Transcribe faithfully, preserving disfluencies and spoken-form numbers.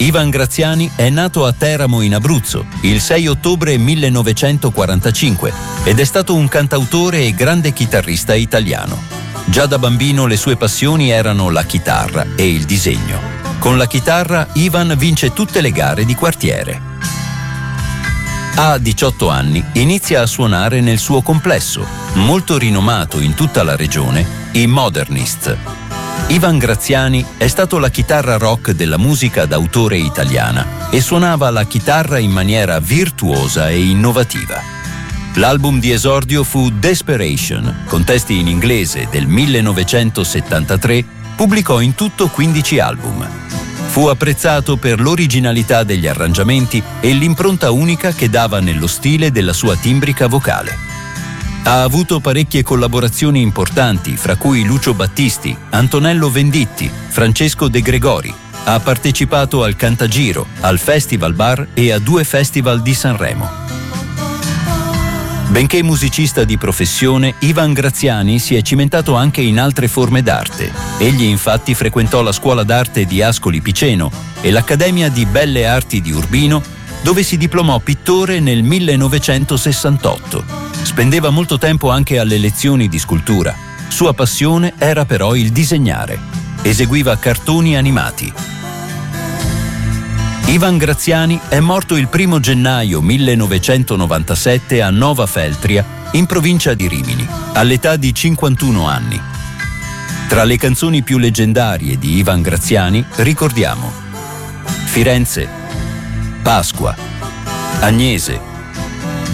Ivan Graziani è nato a Teramo in Abruzzo il sei ottobre millenovecentoquarantacinque ed è stato un cantautore e grande chitarrista italiano. Già da bambino le sue passioni erano la chitarra e il disegno. Con la chitarra Ivan vince tutte le gare di quartiere. A diciotto anni inizia a suonare nel suo complesso, molto rinomato in tutta la regione, i Modernists. Ivan Graziani è stato la chitarra rock della musica d'autore italiana e suonava la chitarra in maniera virtuosa e innovativa. L'album di esordio fu Desperation, con testi in inglese del millenovecentosettantatré, pubblicò in tutto quindici album. Fu apprezzato per l'originalità degli arrangiamenti e l'impronta unica che dava nello stile della sua timbrica vocale. Ha avuto parecchie collaborazioni importanti, fra cui Lucio Battisti, Antonello Venditti, Francesco De Gregori. Ha partecipato al Cantagiro, al Festival Bar e a due festival di Sanremo. Benché musicista di professione, Ivan Graziani si è cimentato anche in altre forme d'arte. Egli infatti frequentò la scuola d'arte di Ascoli Piceno e l'Accademia di Belle Arti di Urbino, dove si diplomò pittore nel millenovecentosessantotto. Spendeva molto tempo anche alle lezioni di scultura. Sua passione era però il disegnare. Eseguiva cartoni animati. Ivan Graziani è morto il primo gennaio millenovecentonovantasette a Nova Feltria, in provincia di Rimini, all'età di cinquantuno anni. Tra le canzoni più leggendarie di Ivan Graziani ricordiamo Firenze, Pasqua, Agnese,